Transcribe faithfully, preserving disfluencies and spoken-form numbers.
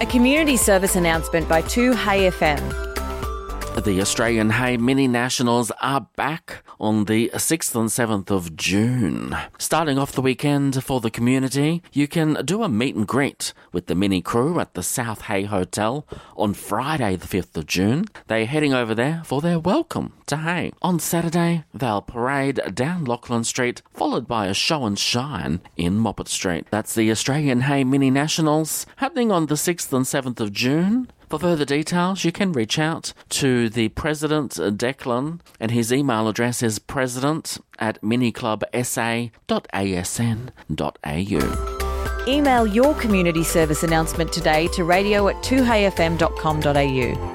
A community service announcement by two Hey F M. The Australian Hey Mini Nationals are back on the sixth and seventh of June. Starting off the weekend for the community, you can do a meet and greet with the mini crew at the South Hey Hotel on Friday the fifth of June. They're heading over there for their welcome to Hey. On Saturday, they'll parade down Lachlan Street, followed by a show and shine in Moppet Street. That's the Australian Hey Mini Nationals, happening on the sixth and seventh of June. For further details, you can reach out to the President, Declan, and his email address is president at miniclubsa dot a s n dot a u. Email your community service announcement today to radio at two hey f m dot com dot a u.